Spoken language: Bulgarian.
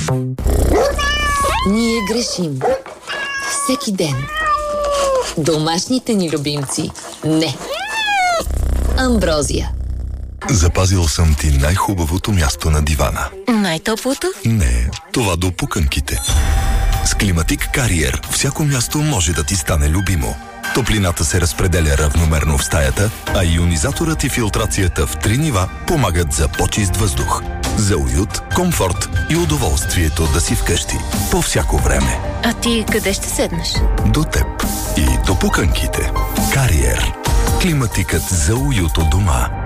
Ние грешим. Всеки ден. Домашните ни любимци не. Амброзия. Запазил съм ти най-хубавото място на дивана. Най-топлото? Не, това до пуканките. С Климатик Кариер всяко място може да ти стане любимо. Топлината се разпределя равномерно в стаята, а ионизаторът и филтрацията в 3 нива помагат за по-чист въздух. За уют, комфорт и удоволствието да си вкъщи. По всяко време. А ти къде ще седнеш? До теб. И до пуканките. Кариер. Климатикът за уют у дома.